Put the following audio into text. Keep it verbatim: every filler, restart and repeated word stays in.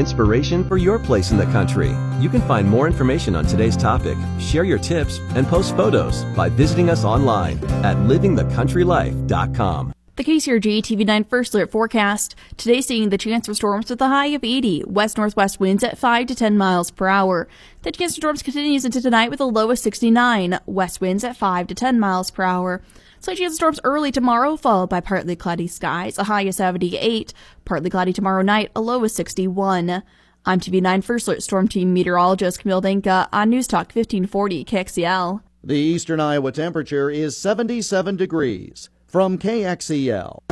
inspiration for your place in the country. You can find more information on today's topic, share your tips, and post photos by visiting us online at living the country life dot com. The K C R G T V nine First Alert forecast. Today seeing the chance for storms with a high of eighty. West-northwest winds at five to ten miles per hour. The chance for storms continues into tonight with a low of sixty-nine. West winds at five to ten miles per hour. Slight chance of storms early tomorrow, followed by partly cloudy skies, a high of seventy-eight. Partly cloudy tomorrow night, a low of sixty-one. I'm T V nine First Alert Storm Team meteorologist Camille Denka on News Talk fifteen forty K X E L. The eastern Iowa temperature is seventy-seven degrees. From K X E L.